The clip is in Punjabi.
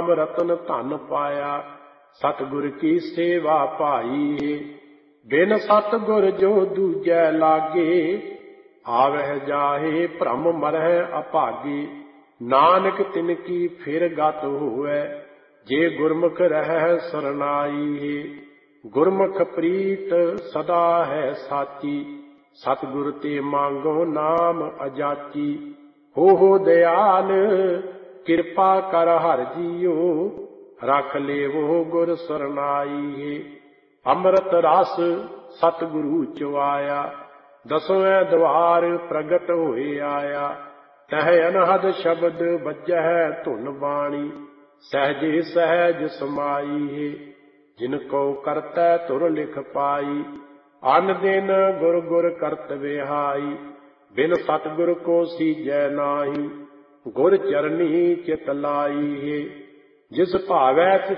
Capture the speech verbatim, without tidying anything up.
ਨਾਮ ਰਤਨ ਧਨ ਪਾਇਆ। ਸਤਿਗੁਰ ਕੀ ਸੇਵਾ ਭਾਈ, ਬਿਨ ਸਤਿਗੁਰ ਜੋ ਦੂਜੈ ਲਾਗੇ। ਆਵਹਿ ਜਾਹੇ ਭ੍ਰਮ ਮਰਹਿ ਅਭਾਗੇ, ਨਾਨਕ ਤਿਨ ਕੀ ਫਿਰ ਗਤ ਹੋਵੈ। ਜੇ ਗੁਰਮੁਖ ਰਹਿ ਸਰਨਾਈ, ਗੁਰਮੁਖ ਪ੍ਰੀਤ ਸਦਾ ਹੈ ਸਾਚੀ। ਸਤਿਗੁਰ ਤੇ ਮੰਗੋ ਨਾਮ ਅਜਾਚੀ, ਹੋ ਹੋ ਦਿਆਲ ਕਿਰਪਾ ਕਰ ਹਰਿ ਜੀਓ। ਰਖ ਲੇਵੋ ਗੁਰ ਸਰਨਾਈ, ਅੰਮ੍ਰਿਤ ਰਸ ਸਤਿਗੁਰੂ ਚੁਆਇਆ। ਦਸਵੇਂ ਦਵਾਰ ਪ੍ਰਗਟ ਹੋਏ ਆਇਆ, ਤਹ ਅਨਹਦ ਸ਼ਬਦ ਬੱਜਹਿ ਧੁਨ ਬਾਣੀ। ਸਹਿਜੇ ਸਹਿਜ ਸਮਾਈ, ਜਿਨ ਕੋ ਕਰਤੈ ਧੁਰ ਲਿਖ ਪਾਈ। ਅਨ ਦਿਨ ਗੁਰ ਗੁਰ ਕਰਤ ਵਿਹਾਈ, ਬਿਨ ਸਤਿਗੁਰ ਕੋ ਸੀਜੈ ਨਾਹੀ। ਗੁਰ ਚਰਨੀ ਚਿਤ ਲਾਈ, ਜਿਸ ਭਾਵੈ